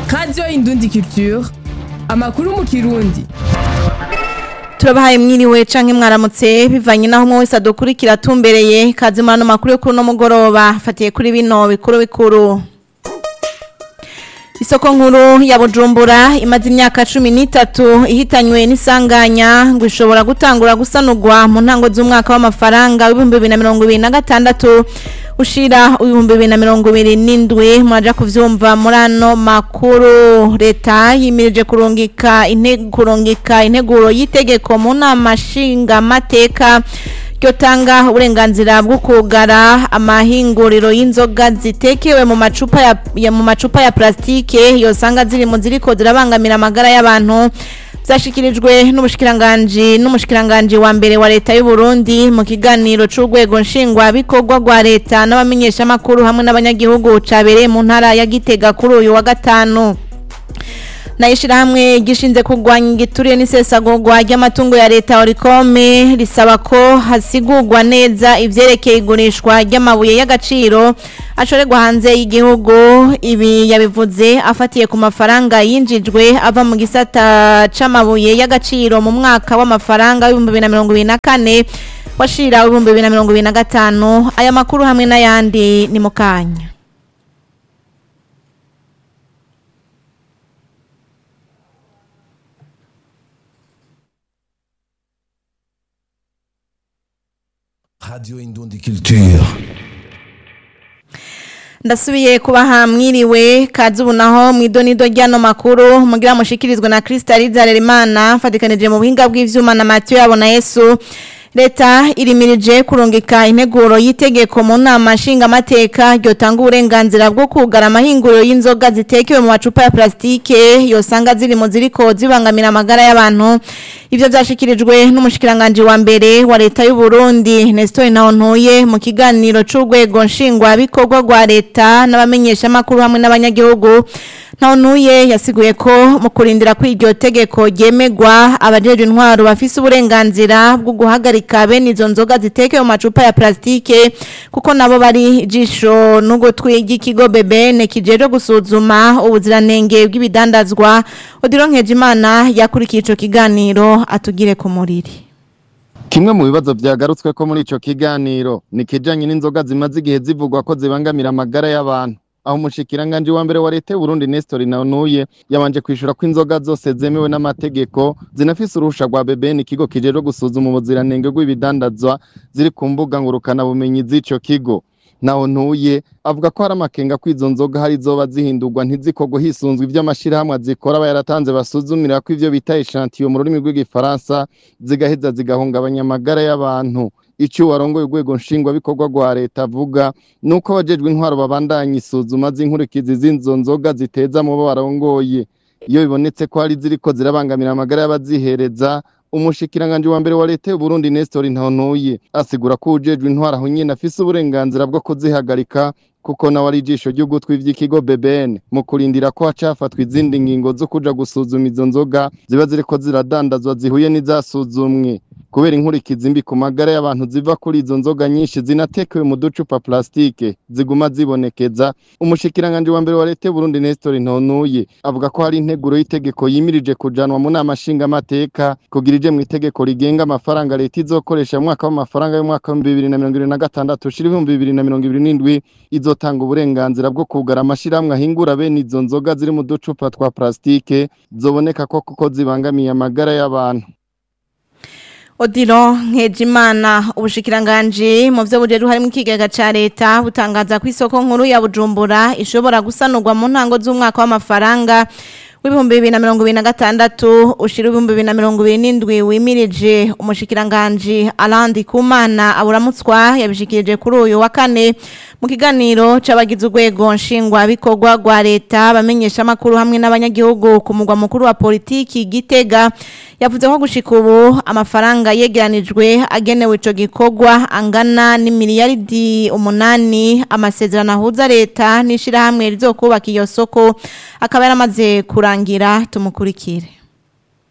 Radio Indundi Culture, amakuru mu Kirundi. Turabahaye mwiriwe canke mwaramutse bivanye naho mwe wese adukurikira atumbereye kazimana makuru yo kuno mugoroba fatiye kuri bino bikuru. Isoko nkuru ya Bujumbura imaze imyaka 13 ihitanywe n'isanganya ngo ishobora gutangura gusanurwa mu ntango z'umwaka w'amafaranga w'2026 ushira 2027 mwaja kuvyumva murano makuru. Leta yimirije kurungika integuro yitegeko mu nama nshinga mateka Kyotanga uburenganzira bwo kugara amahinguriro y'inzoga zitekewe mu macupa ya plastike yosanga ziri mu ziriko zirabangamira amagara y'abantu zashikirijwe n'umushikiranganje wa mbere wa leta y'u Burundi mu kiganiro c'urwego nshingwa bikorwa gwa leta n'abamenyesha makuru hamwe n'abanyagihugu cabereye mu ntara ya Gitega kuri uyu wa gatanu. Naishira hamwe gishinze kugwanya igituriye n'isesagurwa ry'amatungo ya leta Orikome risaba ko hasigurwa neza ivyerekeye igurishwa ry'amabuye y'agaciro ashorerwa hanze y'igihugu. Ibi yabivuze afatiye ku mafaranga yinjijwe ava mu gisata c'amabuye y'agaciro mu mwaka w'amafaranga w'2024 washira 2025. Aya makuru hamwe n'ayandi ni mukanya. Radio Indundi Culture. Ndasubiye kubaha mwiriwe kazubu naho mwidonido ryano makuru mugira mushikirizwe na Kristaliza Lerimana fatikanije mu buhinga bw'ivyuma na Mathieu yabona Yesu. Leta irimirije kurungika integuro yitegeko mu nama nshinga mateka ryotanga uburenganzira bwo kugara amahinguriro y'inzoga zitekewe mu macupa ya plastike yosanga ziri mu ziriko zibangamira amagara y'abantu. Ivyo vyashikirijwe n'umushikiranganje wa mbere wa leta y'u Burundi Nestor Ntawontuye mu kiganiro c'urwego nshingwa bikorwa gwa leta n'abamenyesha makuru hamwe n'abanyagihugu. Ntawontuye yasiguye ko mu kurindira kw'iryo tegeko ryemegwa abajeje intwaro bafise uburenganzira bwo guhagarika bene izo nzoga zitekewe mu macupa ya plastike kuko nabo bari ijisho n'ugutwi ry'ikigo BBN kijeje gusuzuma ubuziranenge bw'ibidandazwa. Odilon Nkejimana yakurikiye ico kiganiro atugire ku muriri. Kimwe mu bibazo byagarutswe ko muri ico kiganiro ni kijanye n'inzoga zimaze igihe zivugwa ko zibangamira amagara y'abantu. Aho umushikiranganje wa mbere wa leta y'u Burundi Nestor Ntawontuye yabanje kwishura ko inzoga zose zemewe n'amategeko zinafise uruhusha rwa BBN ikigo kijeje gusuzuma ubuziranenge bw'ibidandazwa ziri ku mbuga ngurukana bumenyi z'ico kigo. Ntawontuye avuga ko hari amakenga ko izo nzoga hari zoba zihindurwa ntizikogwe hisunzwe ivy'amashirahamwe azikora bayaratanze basuzumira ko ivyo bita echantillo mu rurimi rw'igifaransa zigaheza zigahungabanya amagara y'abantu. Icyo warongoye urwego nshingwa bikorwa gwa leta avuga nuko abajejwe intwaro babandanya isuzuma z'inkurikizi z'inzo nzoga ziteza mu barongoye. Iyo bibonetse ko hari ziriko zirabangamira amagara y'abazihereza, umushikiranganje wa mbere wa leta y'u Burundi Nestor Ntawontuye asigura ko ujejwe intwaro aho nyene afise uburenganzira bwo kuzihagarika kuko nawe ari ijisho ry'ugutwi vy'ikigo BBN mu kurindira ko hacafatwa izindi ngingo zo kuja gusuzuma izo nzoga ziba ziriko ziradandazwa zihuye n'izasuzumwe. Kubera inkurikizi mbi ku magara y'abantu ziva kuri izo nzoga nyinshi zinatekewe mu ducupa plastike ziguma zibonekeza, umushikiranganje wa mbere wa leta y'u Burundi Nestor Ntawontuye avuga ko hari integuro y'itegeko yimirije kujanwa mu nama nshinga mateka kugira ije mu itegeko rigenga amafaranga leta izokoresha mu mwaka w'amafaranga y'umwaka wa 2026 ushira 2027 izotanga uburenganzira bwo kugara amashirahamwe ahingura bene izo nzoga ziri mu ducupa twa plastike zoboneka ko kuko zibangamiye amagara y'abantu. Odilon Nkejimana ubushikiranganje mu vyo bujeru harimo ikigega ca leta butangaza ku isoko nkuru ya Bujumbura ishobora gusanurwa mu ntango z'umwaka w'amafaranga w'2026 ushira 2027 wimirije. Umushikiranganje Alandi Kumana aburamutswa yabishikirije kuri uyu wa kane mu kiganiro c'abagize urwego nshingwa bikorwa gwa leta bamenyesha makuru hamwe n'abanyagihugu ku mugwa mukuru wa politiki Gitega. Yavuze ko gushika ubu amafaranga yegeranijwe agenewe ico gikorwa angana n'imiliyaridi 8. Amasezerano ahuza leta n'ishira hamwe rizokubaka iyo soko akaba yaramaze kurangira. Tumukurikire.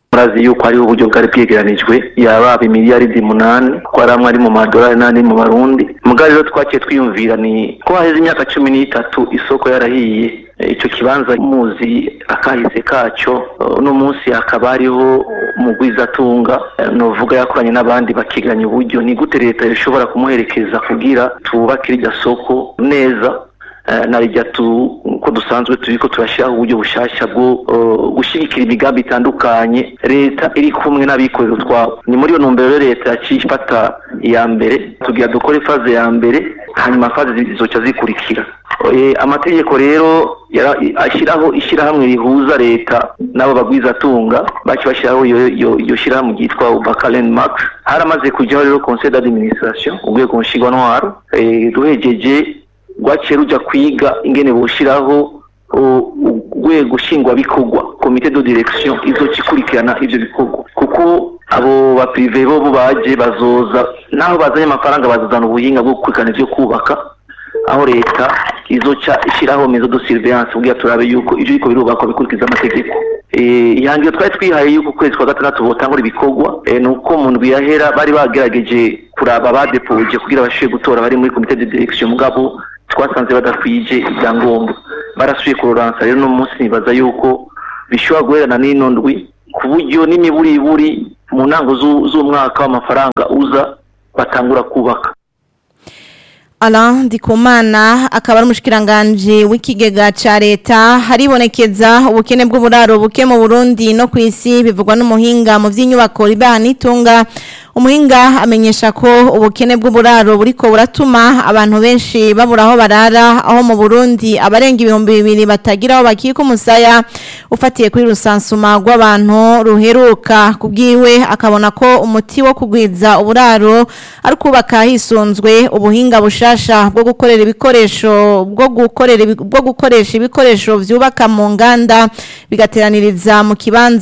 murazi yuko hariho uburyo bwari bwegeranijwe yaba imiliyaridi 8 ko aramwe ari mu madolari n'andi mu barundi mugabo rero twaciye twiyumvira ni ko haheze imyaka 13 isoko yarahiye ico kibanza muzi akahise kaco no munsi akaba hariho mugwizatunga novuga yakoranye n'abandi bakiganya uburyo ni gute leta ishobora kumuherekeza kugira tubakire iryo soko neza narijya ko dusanzwe turiko turashiraho uburyo bushasha bwo gushigikira imigambi itandukanye leta iri kumwe n'abikorera utwabo ni muri yo ntumbero leta yacifata ya mbere tugira dukore faze ya mbere hanyuma faze zizoca zikurikira amategeko rero ashiraho ishirahamwe rihuza leta n'abo bagwizatunga bashiraho yo shirahamwe ryitwa Ubakalen Max haramaze kujyaho rero conseil d'administration urwego nshingwantwaro duhejeje rwaciye ruja kwiga ingene boshiraho urwego shingwabikorwa comité de direction izokikurikirana ivyo bikorwa kuko abo ba privé bo baje bazoza naho bazanye amafaranga bazazana ubuhinga bwo gukurikirana ivyo kubaka aho leta izoca ishiraho mezo de surveillance kugira turabe yuko ivyo biko birubakwa bikurikiza amategeko ihangiro twari twihaye yuko kwezi kwa gatandatu botangura ibikorwa nuko mu ndwi yahera bari bagerageje kuraba badepoje kugira bashobore gutora bari muri comité de direction mugabo twasanze badakwije ibyangombwa barasuye kuroransa rero no munsi nibaza yuko bishobora guherana n'ino ndwi ku buryo n'imiburiburi mu ntango z'umwaka w'amafaranga uza batangura kubaka. Alain Ndikumana akaba ari umushikiranganje w'ikigega ca leta haribonekeza ubukene bw'uburaro buke mu Burundi no kwisi bivugwa n'umuhinga mu vy'inyubako ribanitunga umuhinga amenyesha ko ubukene bw'uburaro buriko buratuma abantu benshi babura aho barara aho mu Burundi abarenga 200 batagira aho bakika umusaya ufatiye kuri rusansuma rw'abantu ruheruka kubwiwe akabona ko umuti wo kugwiza uburaro ari kubaka hisunzwe ubuhinga bushasha bwo gukorera ibikoresho bwo gukoresha ibikoresho vyubaka mu nganda bigateranirizwa mu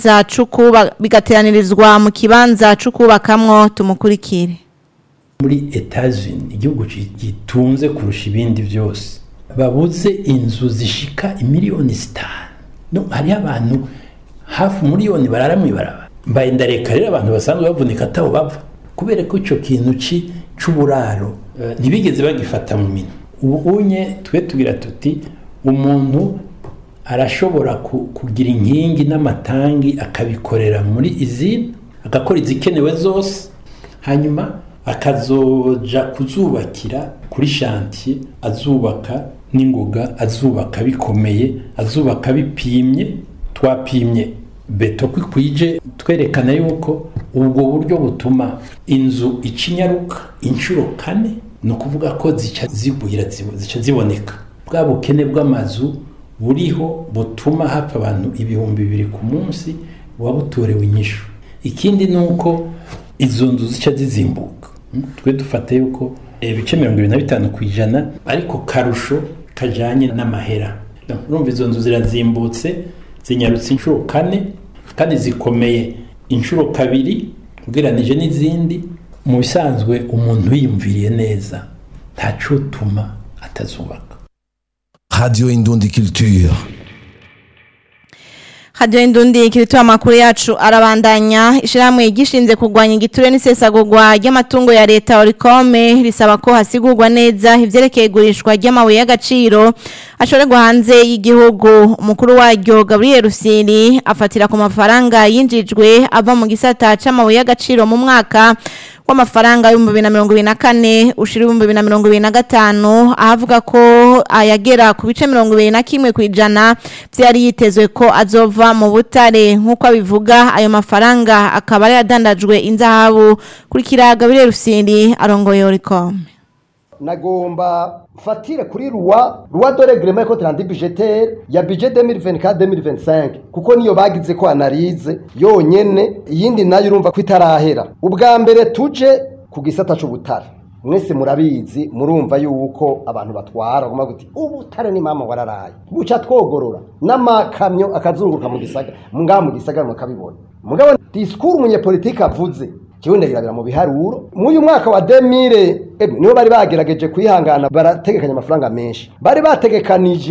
kibanza cukubakamwo tumukurikire. Muri Etats-Unis igihugu gitunze kurusha ibindi byose babuze inzu zishika imiliyoni 5 no hari abantu hafi miliyoni barara mu ibaraba mbaye ndareka rero abantu basanzwe bavunika ataho bava kubera ko ico kintu c'uburaro ntibigeze bagifata mu minwe ubunye twe tugira tuti umuntu arashobora kugira inkingi n'amatangi akabikorera muri izina agakora izikenewe zose hanyuma akazoja kuzubakira kuri chantier azubaka n'ingoga azubaka bikomeye azubaka bipimye twapimye beto kwije twerekana yuko ubwo buryo butuma inzu icinyaruka inshuro 4 no kuvuga ko zica ziboneka bwa bukene bw'amazu buriho butuma hapfa abantu 200 ku munsi wabutorewe inyishu ikindi nuko izo nzu zica zizimbuka twe dufate yuko ibice 25 kwijana ariko karusho kajanye n'amahera urumva izo nzu zirazimbutse zinyarutse inshuro 4 kandi zikomeye inshuro 2 ugeranije n'izindi mu bisanzwe umuntu yiyumviriye neza ntacutuma atazubaka. Radio Indundi Culture. Radio Indundi kiritoa makuru yacu arabandanya ishiramwe gishinze kugwanya igiture n'isesagurwa ry'amatungo ya leta Oricome risaba ko hasigurwa neza ivyerekeye igurishwa ry'amabuye y'agaciro ashorerwa hanze y'igihugu umukuru waryo Gabriel Rusiri afatira ku mafaranga yinjijwe ava mu gisata c'amabuye y'agaciro mu mwaka w'amafaranga y'2024 ushira 2025 ahavuga ko ayagera ku bice 21 kwijana byari yitezwe ko azova mu butare nkuko abivuga ayo mafaranga akaba yadandajwe inzahabu kuri kiraga bire Rusindi arongoye Oricome. Nagomba fatire kuri roi de règlement et compte budgétaire ya budget 2024-2025 kuko niyo bagize ko analyse yonyene iyindi nayo urumva kwitarahera ubwa mbere tuje ku gisata c'ubutare mwese murabizi murumva yuko abantu batwara guma guti ubutare ni mama wararaye buca twogorora n'amakamyo akazunguruka mu gisagara mukabibona mugabo discours umunyepolitike avuze kiwende girabira mu biharuro mu uyu mwaka wa 2000 niho bari bagerageje kwihangana barategekanya amafaranga menshi bari bategekanije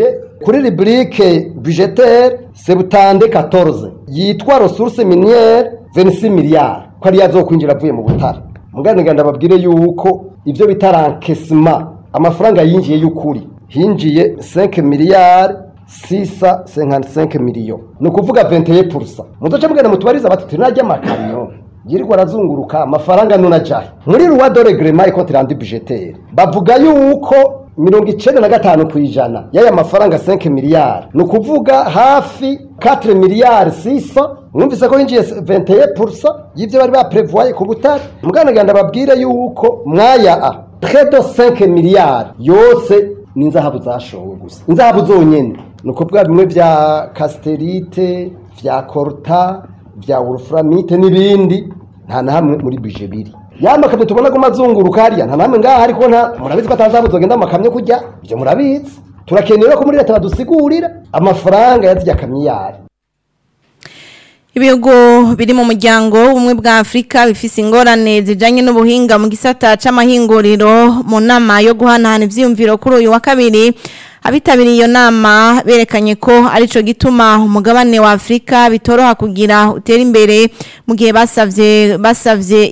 kuri rubrique budgetaire sebutande 14 yitwa ressources minières 26 miliyari ko ari yazokwinjira avuye mu butare muganira ndababwire yuko ivyo bitarankesima amafaranga yinjiye y'ukuri hinjiye 5 miliyari 655 millions no kuvuga 21%. Muzoca mugana mutubariza bati tunajya amakamyo yirirwa razunguruka amafaranga nuna jahe muri loi de règlement et compte rendu budgétaire bavuga yuko 95% yaya mafaranga 5 miliyari no kuvuga hafi 4 miliyari 600 mwumvise ko hinjiye 21% y'ivyo bari baprevoye ku butare mugana ndababwire yuko mwaya près de 5 miliyari yose n'inzahabu zashowe gusa inzahabu zonyene nuko bwa bimwe vya casterite vya corta vya wolframite n'ibindi nta na hamwe muri budget biri yamakamyo tubona ko mazunguruka hariya nta namwe ngaha ariko nta murabizi ko atazabu zogenda amakamyo kujya ivyo murabizi turakenera ko muri leta badusigurira amafaranga yazijya kamiyari. Ibihugu biri mu muryango umwe bwa Afrika bifise ingorane zijanye n'ubuhinga mu gisata c'amahinguriro mu nama yo guhanahana ivyiyumviro kuri uyu wa kabiri abitabiriye iyo nama berekanye ko arico gituma umugabane wa Afrika bitoroha kugira utera imbere mu gihe basavye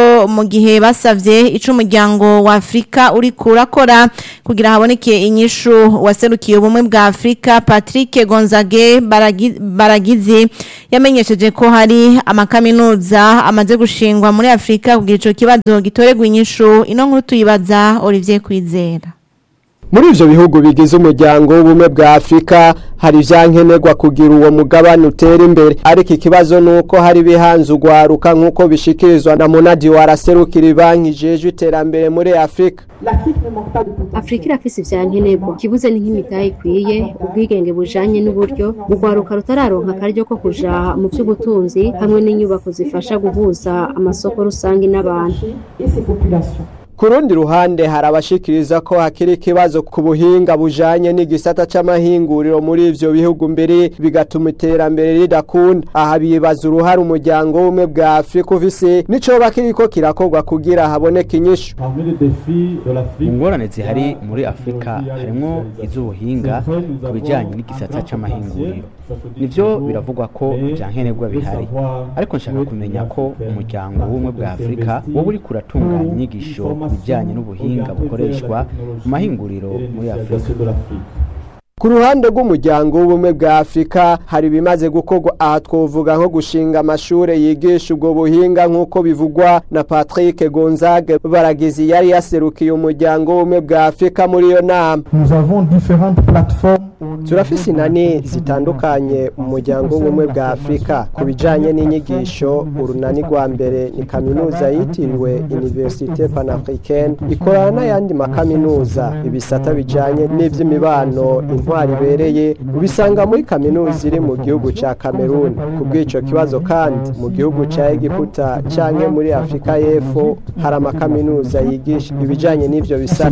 ico umuryango wa Afrika uri kurakora kugira haboneke inyishu waserukiye ubumwe bwa Afrika Patrick Gonzage Baragizi yamenyesheje ko hari amakaminuza amaze gushingwa muri Afrika kugira ico kibazo gitoregwa inyishu ino nkuru tuyibaza Olivier Kwizera. Muri ivyo bihugu bigize umuryango w'ubumwe bwa Afrika hari vyankenerwa kugira uwo mugabane utera imbere ariko ikibazo nuko hari bihanze ugwaruka nkuko bishikirizwa na Monadi waraserukira banki jeje iterambere muri Afrika. Afrika irafise vyankenerwa kibuze ni nk'imitahe ikwiye ubwigenge bujanye n'uburyo ugwaruka rutararonka akaryo ko kuja mu vy'ubutunzi hamwe n'inyubako zifasha guhuza amasoko rusangi n'abantu. Kurundi ruhande hari abashikiriza ko hakiri ikibazo ku buhinga bujanye n'igisata c'amahinguriro muri ivyo bihugu mbere bigatuma iterambere ridakunda aha bibaza uruhare umuryango w'umwe bwa Afrika ufise nico bakiriko kirakorwa kugira haboneke inyishu. Ingorane zihari muri Afrika harimo iz'ubuhinga kubijanye n'igisata c'amahinguriro nivyo biravugwa ko vyankenerwa bihari ariko nshaka kumenya ko umuryango w'umwe bwa Afrika wo buri kuratunganya inyigisho bijanye n'ubuhinga bukoreshwa mu mahinguriro muri Afrika. Ku ruhande rw'umuryango w'ubumwe bwa Afrika hari bimaze gukorwa aha twovuga nko gushinga amashure yigisha ubwo buhinga nkuko bivugwa na Patrick Gonzague Baragizi yari yaserukiye umuryango w'ubumwe bwa Afrika muri iyo nama. Turafise inani zitandukanye mu muryango w'ubumwe bwa Afrika kubijanye n'inyigisho urunani rwa mbere ni kaminuza yitiriwe Université Panafricaine ikorana n'ayandi makaminuza ibisata bijanye n'ivy'imibano intwari bereye ubisanga muri kaminuza iri mu gihugu ca Cameroon kubw'ico kibazo kandi mu gihugu ca Egiputa canke muri Afrika y'Epfo hari amakaminuza yigisha ibijanye n'ivyo bisata.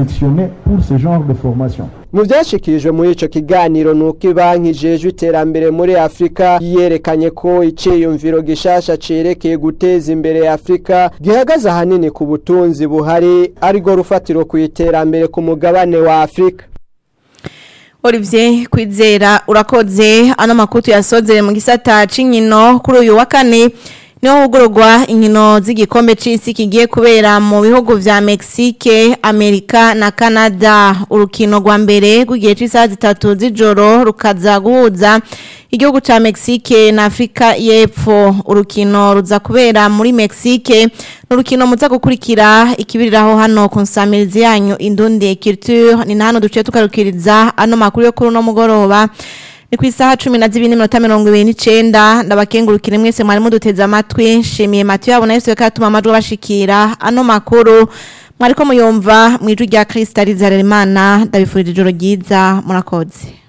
Mu vyashikirijwe muri ico kiganiro nuko banki jeje iterambere muri Afrika yerekanye ko iciyumviro gishasha cerekeye guteza imbere Afrika gihagaze hanini ku butunzi buhari arigo rufatiro ku iterambere ku mugabane wa Afrika. Olivier Kwizera urakoze ano makutu yasozere mu gisata c'inkino kuri uyu wa kane niho hugururwa inkino z'igikombe c'isi kigiye kubera mu bihugu vya Mexique, Amerika na Canada. Urukino rwa mbere rw'igihe c'isaha 3 z'ijoro rukaza guhuza igihugu ca Mexique na Afrika y'Epfo. Urukino ruza kubera muri Mexique n'urukino muza gukurikira ikibiriraho hano ku nsamirizi yanyu Indundi Culture. Ni hano duciye tukarukiriza ano makuru yo kuri no mugoroba ni kwisaha 12:29 ndabakengurukire mwese mwari muduteza amatwi shimiye Mathieu yabona yose katuma amajwi bashikira ano makuru mwariko muyumva mwijwi rya Kristaliza Remana ndabifurije ijoro ryiza murakoze.